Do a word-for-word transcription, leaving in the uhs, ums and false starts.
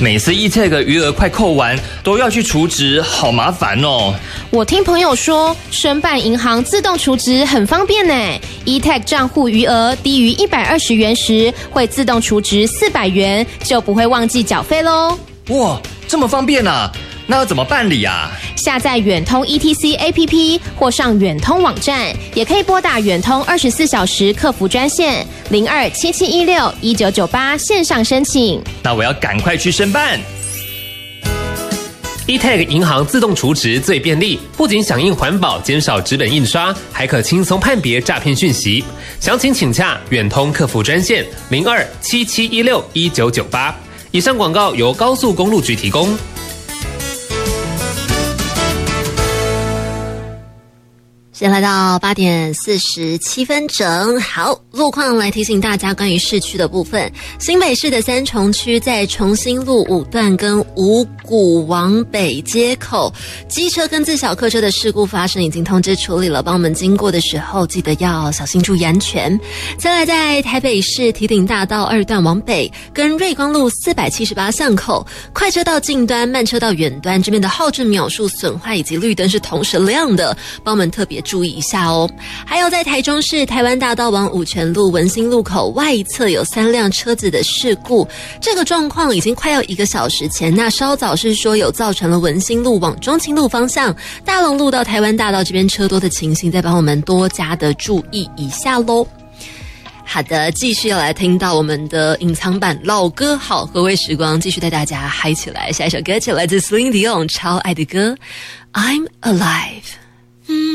每次 E-Tag 余额快扣完，都要去储值，好麻烦哦。 我听朋友说，申办银行自动储值很方便呢。E-Tag 账户余额低于一百二十元时，会自动储值四百元，就不会忘记缴费咯。 哇，这么方便啊！那要怎么办理啊？ 下载远通 E T C A P P 或上远通网站，也可以拨打远通二十四小时客服专线零二七七一六一九九八线上申请。 那我要赶快去申办。 E-Tag 银行自动储值最便利，不仅响应环保，减少纸本印刷，还可轻松判别诈骗讯息。详情请洽远通客服专线零二七七一六一九九八。以上广告由高速公路局提供。 现在来到八点四十七分整，好，路况来提醒大家关于市区的部分。新北市的三重区在重新路五段跟五股往北街口，机车跟自小客车的事故发生，已经通知处理了，帮我们经过的时候记得要小心注意安全。再来在台北市堤顶大道二段往北跟瑞光路四百七十八巷口，快车道近端、慢车道远端这边的号志秒数损坏以及绿灯是同时亮的，帮我们特别注意一下哦。还有在台中市台湾大道往五权路文心路口外侧有三辆车子的事故，这个状况已经快要一个小时前，那稍早是说有造成了文心路往中清路方向大龙路到台湾大道这边车多的情形，再帮我们多加的注意一下咯。好的，继续要来听到我们的隐藏版老歌好回味时光，继续带大家嗨起来。下一首歌曲来自 Celine Dion 超爱的歌 I'm Alive。